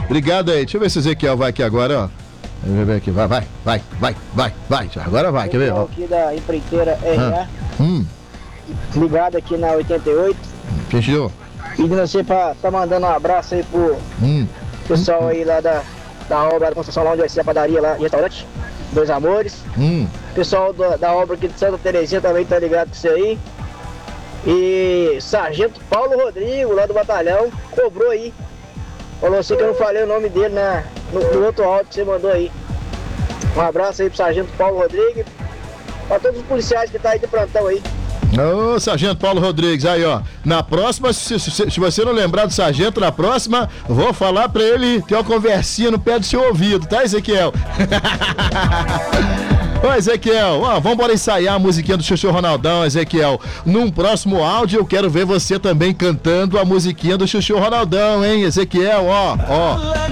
Obrigado aí. Deixa eu ver se o Ezequiel vai aqui agora, ó. Deixa eu ver aqui. Vai. Agora vai, quer ver? Ó. Aqui da empreiteira RA. Ligado aqui na 88. Fechou. Pedindo você pra tá mandando um abraço aí pro pessoal aí lá da obra da construção lá onde vai ser a padaria lá, restaurante, Dois Amores. Pessoal da obra aqui de Santa Terezinha também tá ligado com isso aí. E Sargento Paulo Rodrigo, lá do batalhão, cobrou aí. Falou assim que eu não falei o nome dele no outro áudio que você mandou aí. Um abraço aí pro Sargento Paulo Rodrigues, pra todos os policiais que tá aí de plantão aí. Ô, Sargento Paulo Rodrigues, aí ó, na próxima, se você não lembrar do Sargento, na próxima, vou falar pra ele ter uma conversinha no pé do seu ouvido, tá, Ezequiel? Ô, Ezequiel, ó, vamos embora ensaiar a musiquinha do Chuchu Ronaldão, Ezequiel. Num próximo áudio eu quero ver você também cantando a musiquinha do Chuchu Ronaldão, hein, Ezequiel, ó.